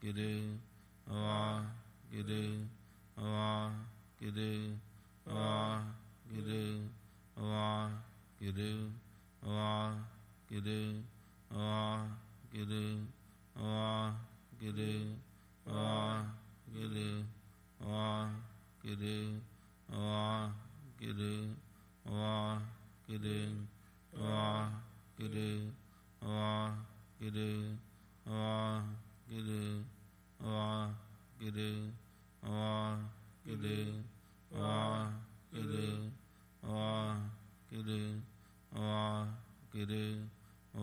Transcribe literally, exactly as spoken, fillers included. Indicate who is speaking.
Speaker 1: Guru, Wa Guru, Wa Guru, Wa Guru, Wa Guru, Wa Guru, Wa Guru, Wa Guru, Wa Guru, Wa Guru, Wa Guru, Wa Guru, Wa Guru, Wa Guru, Wa Guru, Wa Guru, Wa Guru, Wa Guru, Wa Guru, Wa Guru,